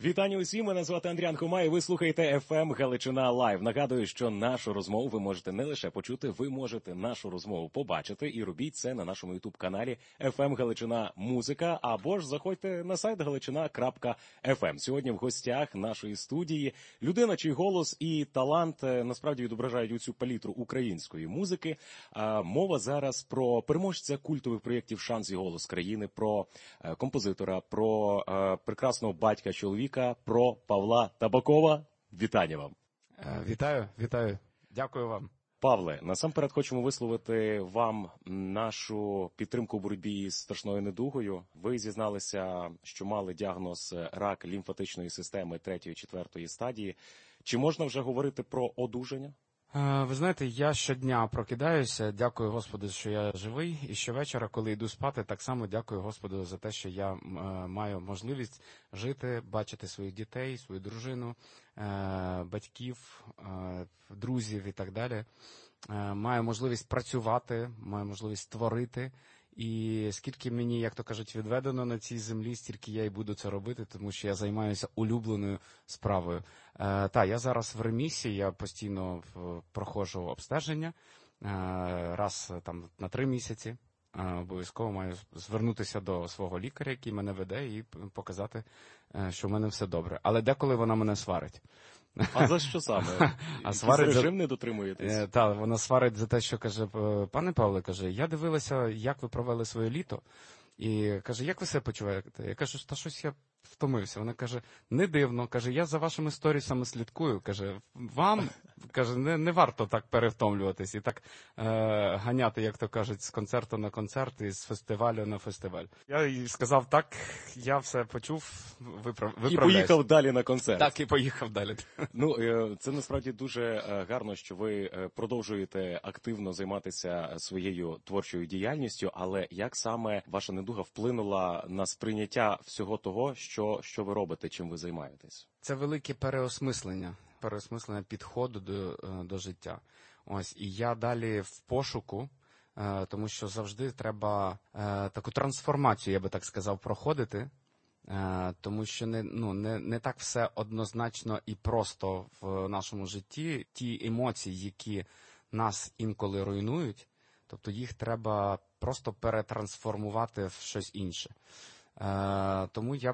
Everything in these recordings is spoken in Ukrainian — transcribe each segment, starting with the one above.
Вітання усім, мене звати Андріан Хома, і ви слухаєте FM Галичина Лайв. Нагадую, що нашу розмову ви можете не лише почути, ви можете нашу розмову побачити, і робіть це на нашому ютуб-каналі FM Галичина Музика, або ж заходьте на сайт galичина.fm. Сьогодні в гостях нашої студії людина, чий голос і талант насправді відображають усю палітру української музики. Мова зараз про переможця культових проєктів «Шанс і голос країни», про композитора, про прекрасного батька чоловіка, про Павла Табакова. Вітання вам. Вітаю. Дякую вам. Павле, насамперед хочемо висловити вам нашу підтримку у боротьбі з страшною недугою. Ви зізналися, що мали діагноз рак лімфатичної системи 3-4 стадії. Чи можна вже говорити про одужання? Ви знаєте, я щодня прокидаюся, дякую Господу, що я живий, і щовечора, коли йду спати, так само дякую Господу за те, що я маю можливість жити, бачити своїх дітей, свою дружину, батьків, друзів і так далі. Маю можливість працювати, маю можливість творити. І скільки мені, як то кажуть, відведено на цій землі, стільки я і буду це робити, тому що я займаюся улюбленою справою. Я зараз в ремісії, я постійно проходжу обстеження, раз там на 3 місяці. Обов'язково маю звернутися до свого лікаря, який мене веде, і показати, що в мене все добре. Але деколи вона мене сварить. А за що саме? Режим не дотримуєтесь? Так, вона сварить за те, що каже, пане Павле, каже, я дивилася, як ви провели своє літо, і каже, як ви себе почуваєте? Я кажу, та щось я втомився. Вона каже, не дивно, каже, я за вашими сторісами слідкую, каже, вам, каже, не варто так перевтомлюватись і так ганяти, як то кажуть, з концерту на концерт і з фестивалю на фестиваль. Я їй сказав, так, я все почув, виправляйся. І поїхав далі на концерт. Так, і поїхав далі. Це насправді дуже гарно, що ви продовжуєте активно займатися своєю творчою діяльністю, але як саме ваша недуга вплинула на сприйняття всього того, що ви робите, чим ви займаєтесь? Це велике переосмислення підходу до життя. Ось, і я далі в пошуку, тому що завжди треба таку трансформацію, я би так сказав, проходити, тому що не так все однозначно і просто в нашому житті. Ті емоції, які нас інколи руйнують, тобто їх треба просто перетрансформувати в щось інше. Тому я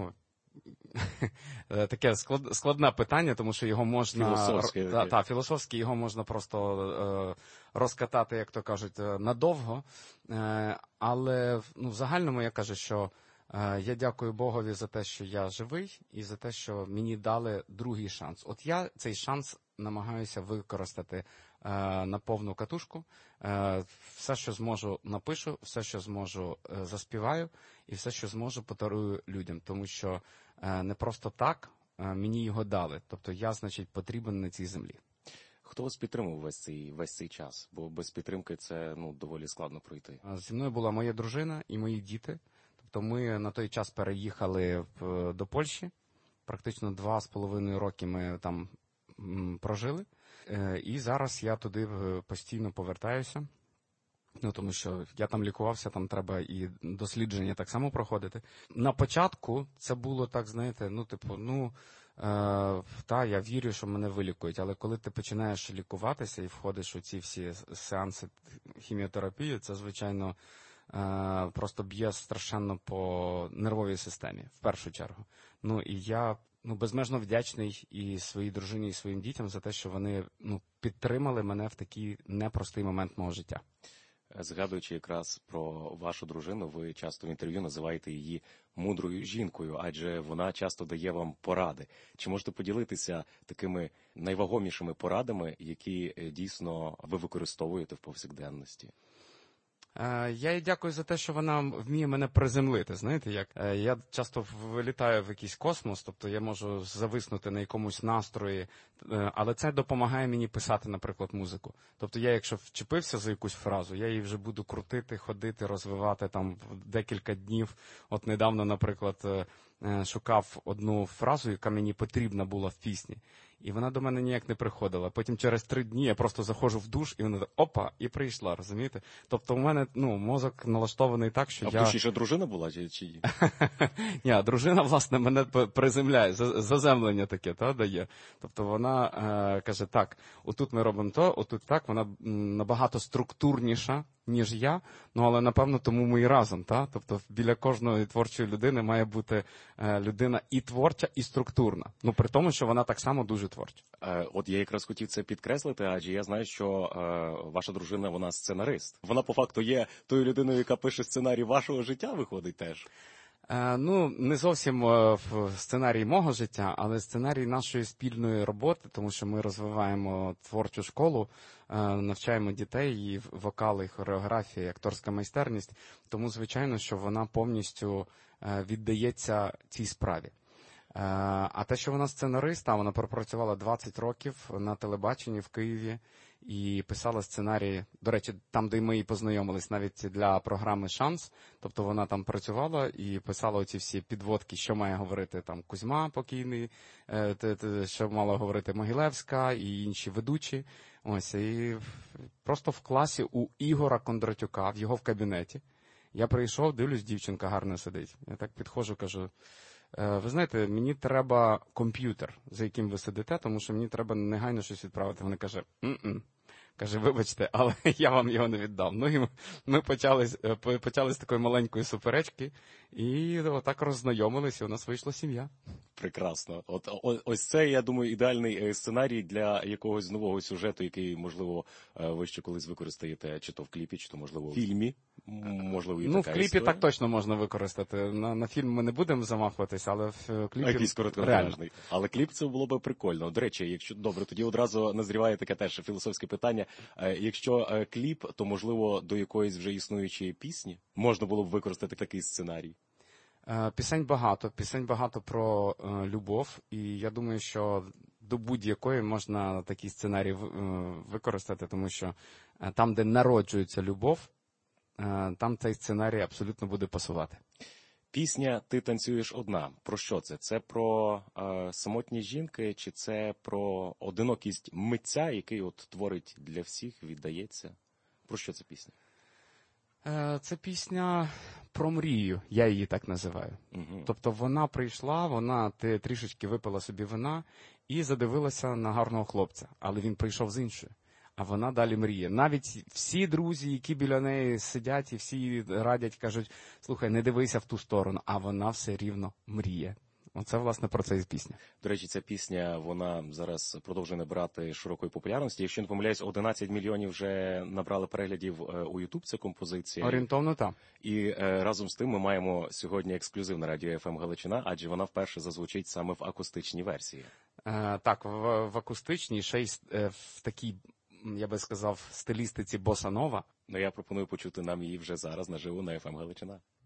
таке складне питання, тому що його можна філософське, його можна просто розкатати, як то кажуть, надовго. Але в загальному я кажу, що я дякую Богові за те, що я живий, і за те, що мені дали другий шанс. От я цей шанс намагаюся використати на повну катушку. Все, що зможу, напишу, все, що зможу, заспіваю, і все, що зможу, подарую людям. Тому що не просто так мені його дали. Тобто я, значить, потрібен на цій землі. Хто вас підтримував весь цей час? Бо без підтримки це доволі складно пройти. Зі мною була моя дружина і мої діти. Тобто ми на той час переїхали до Польщі. Практично 2,5 роки ми там прожили. І зараз я туди постійно повертаюся. Тому що я там лікувався, там треба і дослідження так само проходити. На початку це було так, знаєте, я вірю, що мене вилікують, але коли ти починаєш лікуватися і входиш у ці всі сеанси хіміотерапії, це, звичайно, просто б'є страшенно по нервовій системі, в першу чергу. І я безмежно вдячний і своїй дружині, і своїм дітям за те, що вони підтримали мене в такий непростий момент мого життя. Згадуючи якраз про вашу дружину, ви часто в інтерв'ю називаєте її мудрою жінкою, адже вона часто дає вам поради. Чи можете поділитися такими найвагомішими порадами, які дійсно ви використовуєте в повсякденності? Я їй дякую за те, що вона вміє мене приземлити. Знаєте, як я часто вилітаю в якийсь космос, тобто я можу зависнути на якомусь настрої, але це допомагає мені писати, наприклад, музику. Тобто я, якщо вчепився за якусь фразу, я її вже буду крутити, ходити, розвивати там декілька днів. От недавно, наприклад, шукав одну фразу, яка мені потрібна була в пісні. І вона до мене ніяк не приходила. Потім через 3 дні я просто заходжу в душ, і вона так, опа, і прийшла, розумієте? Тобто у мене, мозок налаштований так, що А в душі ще дружина була, чи ні? Ні, дружина, власне, мене приземляє, заземлення таке, дає. Тобто вона каже, так, отут ми робимо то, отут так, вона набагато структурніша, ніж я, але, напевно, тому ми і разом, Тобто біля кожної творчої людини має бути людина і творча, і структурна. При тому, що вона так само дуже творча. От я якраз хотів це підкреслити, адже я знаю, що ваша дружина, вона сценарист. Вона, по факту, є тою людиною, яка пише сценарій вашого життя, виходить теж? Не зовсім в сценарії мого життя, але сценарій нашої спільної роботи, тому що ми розвиваємо творчу школу, навчаємо дітей, і вокал, і хореографія, і акторська майстерність. Тому, звичайно, що вона повністю віддається цій справі. А те, що вона сценарист, вона пропрацювала 20 років на телебаченні в Києві і писала сценарії, до речі, там, де ми і познайомились, навіть для програми «Шанс». Тобто вона там працювала і писала оці всі підводки, що має говорити там Кузьма покійний, що мала говорити Могилевська і інші ведучі. Ось, і просто в класі у Ігора Кондратюка, в його в кабінеті. Я прийшов, дивлюсь, дівчинка гарно сидить. Я так підходжу, кажу, ви знаєте, мені треба комп'ютер, за яким ви сидите, тому що мені треба негайно щось відправити. Вона каже, каже, вибачте, але я вам його не віддам. І ми почали з такої маленької суперечки, і отак роззнайомилися, і у нас вийшла сім'я. Прекрасно. Ось це, я думаю, ідеальний сценарій для якогось нового сюжету, який, можливо, ви ще колись використаєте, чи то в кліпі, чи то, можливо, в фільмі. Можливо, і така в кліпі історія. так точно можна використати. На фільм ми не будемо замахуватися, але в кліпі Якийсь короткометражний. Але кліп це було б прикольно. До речі, якщо добре, тоді одразу назріває таке теж філософське питання. Якщо кліп, то, можливо, до якоїсь вже існуючої пісні можна було б використати такий сценарій? Пісень багато про любов, і я думаю, що до будь-якої можна такий сценарій використати, тому що там, де народжується любов, там цей сценарій абсолютно буде пасувати. Пісня «Ти танцюєш одна». Про що це? Це про самотні жінки, чи це про одинокість митця, який от творить для всіх, віддається? Про що ця пісня? Це пісня про мрію, я її так називаю. Угу. Тобто вона прийшла, вона трішечки випила собі вина і задивилася на гарного хлопця, але він прийшов з іншою. А вона далі мріє. Навіть всі друзі, які біля неї сидять і всі радять, кажуть, слухай, не дивися в ту сторону, а вона все рівно мріє. Оце, власне, про це і пісня. До речі, ця пісня, вона зараз продовжує набирати широкої популярності. Якщо не помиляюсь, 11 мільйонів вже набрали переглядів у YouTube ця композиція. Орієнтовно так. І разом з тим ми маємо сьогодні ексклюзив на радіо FM Галичина, адже вона вперше зазвучить саме в акустичній версії. Так, в акустичній, ще й в такій, я би сказав, стилістиці боса-нова. Я пропоную почути нам її вже зараз наживо на FM Галичина.